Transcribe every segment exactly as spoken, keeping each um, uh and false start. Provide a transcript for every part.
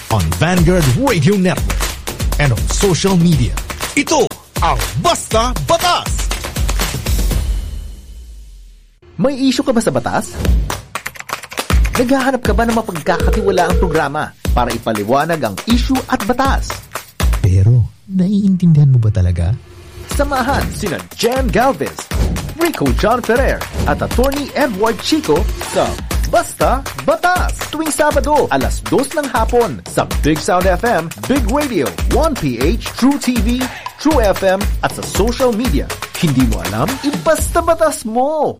on Vanguard Radio Network and on social media. Ito ang Basta Batas! May issue ka ba sa batas? Naghahanap ka ba ng mapagkakatiwalaang programa para ipaliwanag ang issue at batas? Pero, naiintindihan mo ba talaga? Samahan sina Jen Galvez, Rico John Ferrer at Attorney Edward Chico sa Basta Batas tuwing Sabado alas dos ng hapon sa Big Sound F M, Big Radio, one P H, True T V, True F M at sa social media. Hindi mo alam? Ibasta batas mo!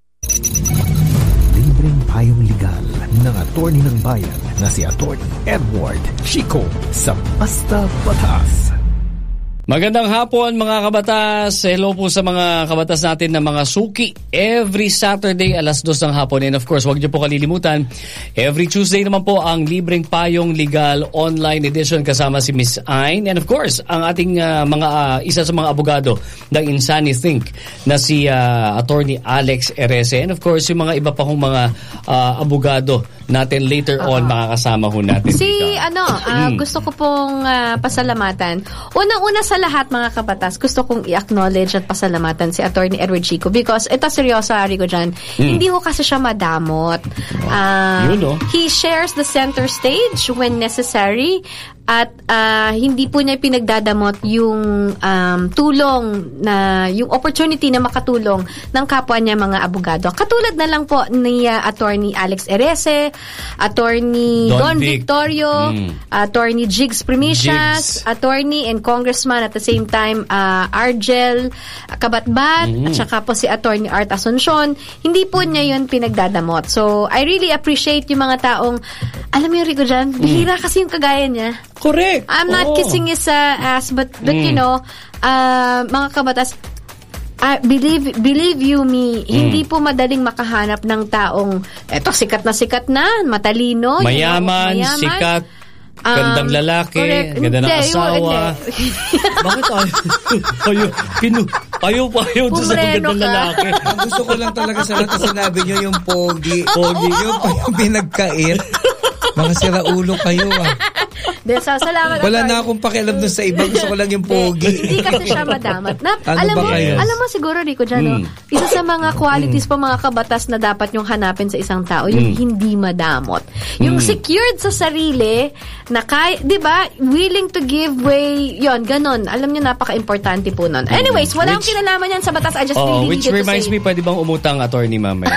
Libreng payong legal ng attorney ng bayan na si Attorney Edward Chico sa Basta Batas. Magandang hapon mga kabatas. Hello po sa mga kabatas natin na mga suki. Every Saturday alas dos ng hapon. And of course, huwag niyo po kalilimutan, every Tuesday naman po ang libreng payong legal online edition kasama si Miss Ayn. And of course, ang ating uh, mga uh, isa sa mga abogado ng Insani Think na si uh, Attorney Alex Erese. And of course, yung mga iba pa kong mga uh, abogado natin later uh-huh. on makakasama ho natin. Si dito. ano, uh, hmm. gusto ko pong uh, pasalamatan. Unang-una sa lahat mga kabatas, gusto kong i-acknowledge at pasalamatan si Attorney Edward Chico because ito seryoso, Rico dyan, mm. hindi ko kasi siya madamot. Uh, you know. He shares the center stage when necessary at uh, hindi po niya pinagdadamot yung um, tulong na, yung opportunity na makatulong ng kapwa niya mga abogado. Katulad na lang po ni uh, Attorney Alex Erese, Attorney Don, Don Victorio, mm. Attorney Jigs Primicias, Attorney and Congressman at the same time uh, Argel Kabatbat, mm. at saka po si Attorney Art Asuncion. Hindi po niya yun pinagdadamot. So, I really appreciate yung mga taong, alam mo yung Rico dyan, bihira kasi yung kagaya niya. Correct. I'm not oh. kissing his uh, ass, but, but mm. you know, uh, mga kabatas, uh, believe believe you me, mm. hindi po madaling makahanap ng taong, eto, sikat na sikat na, matalino. Mayaman, you know, mayaman. Sikat. Gandang lalaki, um, ganda ng asawa. Bakit ayaw? Ayaw, pinu, ayaw pa ayaw doon sa magandang lalaki. Ang gusto ko lang talaga sa lahat na sinabi nyo yung pogi. Pogi. Yung, yung pinagkait. Mga siraulo kayo ah. Dahil sa salamat. Wala na akong pakialam dun sa iba. Gusto ko lang yung pogi. Hindi kasi siya madamat. Na, ano alam ba mo, kayo? alam mo siguro, Rico, dyan, mm. no? Isa sa mga qualities mm. pa mga kabatas na dapat yung hanapin sa isang tao, yung mm. hindi madamot. Yung mm. secured sa sarili, na kaya, di ba, willing to give way, yon ganon. Alam niyo, napaka-importante po nun. Anyways, wala akong kinalaman yan sa batas. I just oh, really which reminds me, pwede bang umutang attorney mamaya?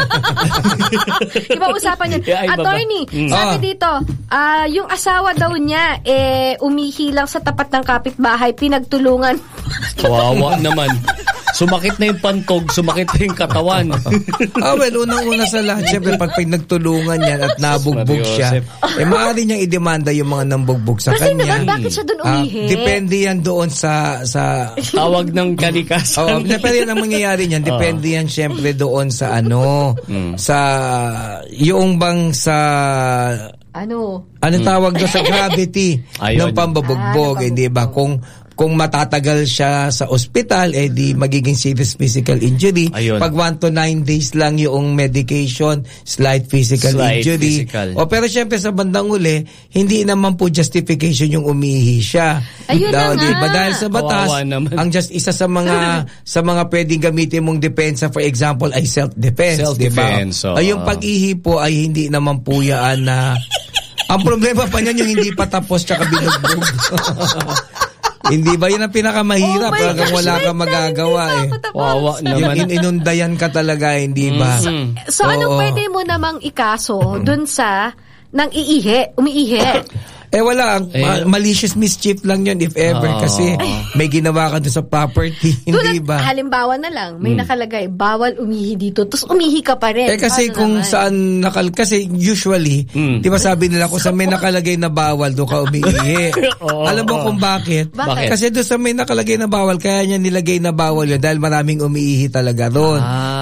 Iba usapan yan. Yeah, attorney, mm. sabi ah. dito, uh, yung asawa daw niya, eh, umihilang sa tapat ng kapitbahay, pinagtulungan. Kawawa naman. Sumakit na yung pantog, sumakit na yung katawan. Ah, well, unang-una sa lahat, syempre, pag pinagtulungan yan at nabugbog siya, eh, maaari niyang idemanda yung mga nambugbog sa kasi kanya. Kasi naman, bakit siya doon umihi? Ah, depende yan doon sa... sa tawag ng kalikasan. Oo, depende yan ang mangyayari niyan. Depende yan, syempre, doon sa ano, mm. sa... yung bang sa... Ano? Ano tawag doon sa gravity ng pambabugbog, ah, hindi ba? Kung kung matatagal siya sa ospital, eh di magiging serious physical injury. Ayun. Pag one to nine days lang yung medication, slight physical slight injury. Physical. O pero syempre sa bandang uli, hindi naman po justification yung umihi siya. Ayun Daw, na diba? Dahil sa batas, ang just isa sa mga sa mga pwedeng gamitin mong depensa, for example, ay self-defense. Self-defense. Diba? So, ay yung pag-ihi po ay hindi naman po yan na... Ang problema pa niyan yung hindi pa tapos tsaka binugbog. Hindi ba yun ang pinakamahirap? Oh Parang wala kang magagawa eh. Wawa naman. Yung inundayan ka talaga, hindi ba? Mm-hmm. So, so anong pwede mo namang ikaso dun sa nang iihi, umiihi? Eh wala, eh, malicious mischief lang yun if ever oh. kasi may ginawa ka doon sa property, hindi Tulad, ba? Halimbawa na lang, may hmm. nakalagay, bawal umihi dito, tapos umihi ka pa rin. Eh kasi Paano kung naman? Saan nakal kasi usually, hmm. di ba sabi nila kung saan may nakalagay na bawal doon ka umihi. oh, Alam mo oh. kung bakit? bakit? Kasi doon sa may nakalagay na bawal, kaya niya nilagay na bawal yun dahil maraming umiihi talaga doon. Ah.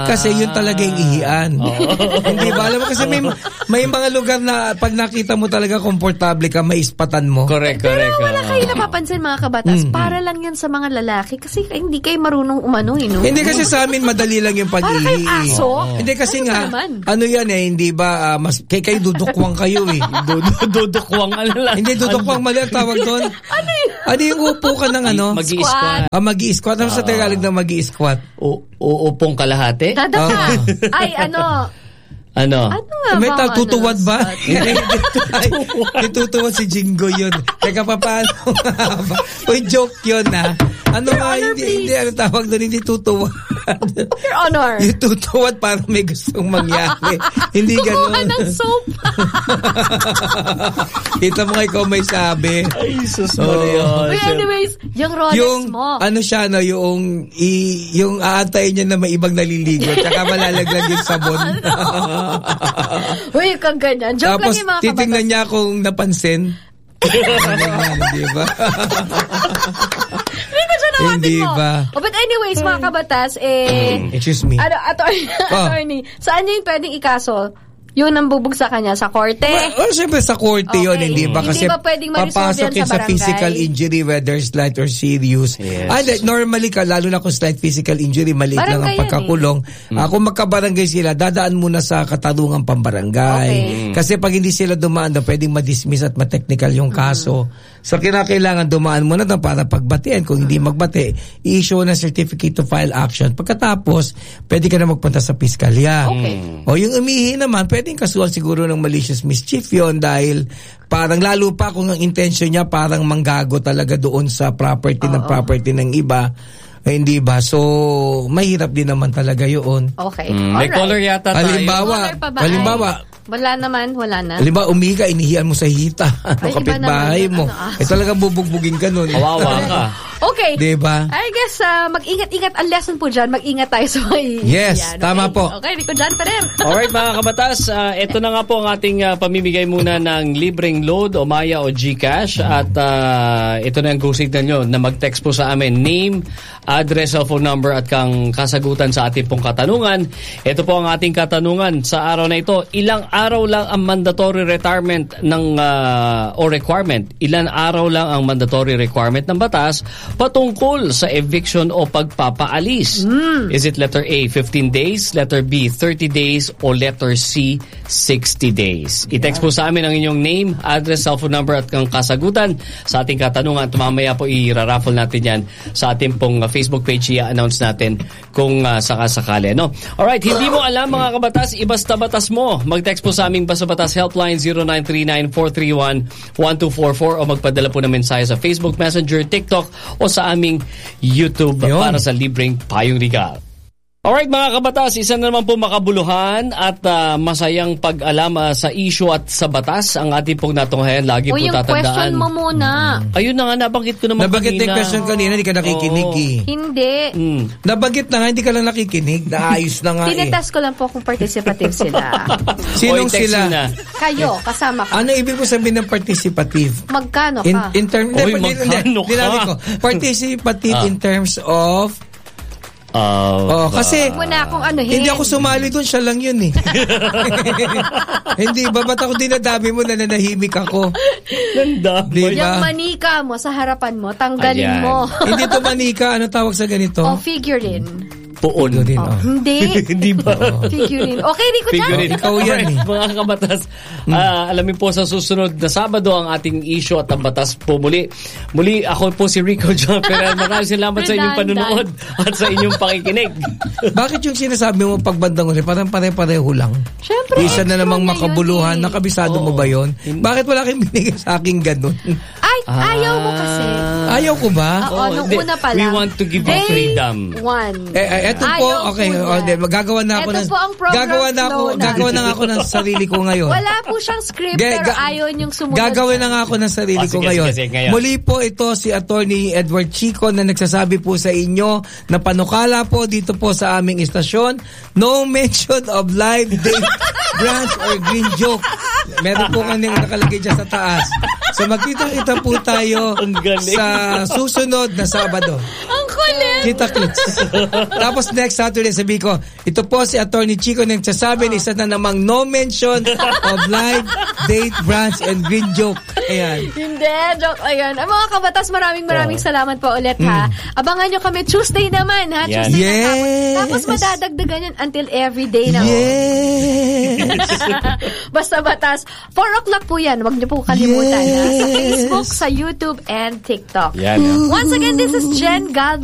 Kasi yun talaga yung ihian. Hindi ba? Alam mo kasi may, may mga lugar na pag nakita mo talaga komportable ka, may ispatan mo. Correct, correct. Pero wala kayo napapansin mga kabatas, mm-hmm. para lang yan sa mga lalaki kasi hindi kayo marunong umano, eh, no? Hindi kasi sa amin madali lang yung pag-ihi. Para kayong aso? Oh. Hindi kasi ano nga, ano yan eh, hindi ba, uh, mas, kay kayo dudukwang kayo eh. Dudukwang ano lang. Hindi, dudukwang mali ang tawag doon. Ano yun? Ano yung upo ka ng ano? Mag-i-squat. Ah, mag-i-squat. Ano sa Tagalog na mag-i-squat? Uupong kalahati? Dadaka. Ay, ano? Ano? Ano nga may ba? tutuwad ba? Tutuwad si Jingo yun. Teka pa paano? Uy, joke yun ha. Ano nga, hindi, hindi, ano tawag doon, hindi tutuwad. Your Honor. Yung tutuwad para may gustong mangyari. Hindi ganun. Kumuha ng soap. Kita mo nga ikaw may sabi. Ay, sus Maria. But anyways, yung Rolex yung, mo. Ano siya, no, yung, i, yung aantayin niya na may ibang naliligo, tsaka malalaglag yung sabon. Uy, kang ganyan. Joke tapos, lang yung mga kabatas. titignan niya kung napansin. Hindi ba? Hindi ba? Oh, but anyways, mga kabatas, eh... Excuse me. Ano, attorney, oh. attorney, saan niyo yung pwedeng ikaso? Yun ang bubog sa kanya, sa korte? Well, siyempre sa korte okay. yun, hindi ba? Kasi hindi ba pwedeng papasok yun sa, sa physical injury, whether slight or serious. Yes. And normally, ka, lalo na kung slight physical injury, maliit lang ang pagkakulong. Eh. Uh, kung magkabarangay sila, dadaan muna sa katarungang pambarangay. Okay. Kasi pag hindi sila dumaan, na pwedeng madismiss at matechnical yung kaso. Mm. So, kinakailangan dumaan muna na para pagbatian. Kung hindi magbati, i-issue na certificate to file action. Pagkatapos, pwede ka na magpunta sa piskalya. Okay. O yung umihi naman, pwedeng kasuhan siguro ng malicious mischief yun dahil parang lalo pa kung ang intention niya parang manggago talaga doon sa property Uh-oh. ng property ng iba. Eh, hindi ba? So, mahirap din naman talaga yun. Okay. Mm, may caller yata tayo. Halimbawa, halimbawa, wala naman, wala na. Halimbawa, umihi ka, inihian mo sa hita. Ano, kapitbahay mo. Ano, eh, talaga bubugbugin ka nun. Kawawa ka. Okay. Diba? I guess, uh, mag-ingat-ingat. Ang lesson po dyan, mag-ingat tayo sa mga Yes, yan, okay? tama po. Okay, Rico John Ferrer. Alright mga kabatas, uh, ito na nga po ang ating uh, pamimigay muna ng libreng load o Maya o GCash. At uh, ito na ang go signal nyo na mag-text po sa amin. Name, address, cellphone number at kang kasagutan sa ating pong katanungan. Ito po ang ating katanungan sa araw na ito. Ilang araw lang ang mandatory retirement ng uh, o requirement? Ilan araw lang ang mandatory requirement ng batas patungkol sa eviction o pagpapaalis? Mm. Is it letter A, fifteen days, letter B, thirty days, o letter C, sixty days? I-text po sa amin ang inyong name, address, cellphone number at kang kasagutan sa ating katanungan. Mamaya po i-raffle natin yan sa ating pong Facebook page. I-announce natin kung uh, sakasakali. No? Alright, hindi mo alam mga kabatas, ibasta batas mo. Mag-text po sa aming Basta Batas Helpline zero nine three nine four three one one two four four o magpadala po ng mensahe sa Facebook Messenger, TikTok o sa aming YouTube Yun. Para sa libreng payong legal. Alright mga kabatas, isa na naman po makabuluhan at uh, masayang pag-alam uh, sa issue at sa batas ang ating pong natunghayan. Lagi o, po tatandaan. O yung question mo muna. Mm. Ayun na nga, nabanggit ko naman nabanggit kanina. Nabanggit yung question kanina, hindi ka nakikinig oh. eh. Hindi. Mm. Nabanggit na nga, hindi ka lang nakikinig. Naayos na nga eh. Tinetest ko lang po kung participative sila. Sinong sila? Na. Kayo, kasama ka. Ano ibig ko sabihin ng participative? Magkano in, ka? In term, Oy, hindi, magkano hindi, ka? ko. Participative ah. in terms of Uh, oh, kasi muna akong anuhin. Hindi ako sumali doon, siya lang yun eh. Hindi ba? Ba't ako dinadami mo na nanahimik ako? Ganda. Diba? Yung manika mo sa harapan mo, tanggalin Ayan. mo. Hindi to manika. Ano tawag sa ganito? O, figurine. Poon. Figurine, oh. oh. Hindi. Hindi ba? Figurine. Okay, Rico Chan. Figurine. Ikaw yan eh. Mga kabatas, hmm. uh, alamin po sa susunod na Sabado ang ating issue at ang batas po muli. Muli, ako po si Rico John Ferrer. Maraming salamat sa inyong panunood at sa inyong pakikinig. Bakit yung sinasabi mo pagbandang uli? Parang pare-pareho lang. Siyempre. Isa na namang makabuluhan. Eh. Nakabisado Oo. mo ba yun? Bakit wala kang binigay sa akin ganun? Ay, ah. ayaw mo kasi. Ayaw ko ba? Oo, oh, nung una pa lang. We want to give you Day freedom. One. Eh, eh eto po, ayaw okay. Oh, de, magagawa na ako Ito ng po ang program gagawa na ako, na. gagawa na ako ng sarili ko ngayon. Wala po siyang script G- pero ayaw niyong sumunod. Gagawin na nga ako ng sarili oh, ko sige, ngayon. Sige, sige, ngayon. Muli po ito si Attorney Edward Chico na nagsasabi po sa inyo na panukala po dito po sa aming istasyon. No mention of live date, branch or green joke. Meron po kanyang nakalagay dyan sa taas. So magkita-kita po tayo sa susunod na Sabado. Ang Kita kits. Tapos next Saturday, sabi ko, ito po si Attorney Chico nagsasabi oh. isa na namang no mention of live, date, branch, and green joke. Ayan. Hindi, joke. Ayan. Ang mga kabatas, maraming maraming oh. salamat po ulit, ha. Mm. Abangan nyo kami Tuesday naman, ha. Yes. Tuesday yes. na Tapos madadagdagan yan until every day na. Yes. Basta batas. four o'clock po yan. Huwag niyo po kalimutan, yes. ha. Sa Facebook, sa YouTube, and TikTok. Yan, yeah. Once again, this is Jen Galvez.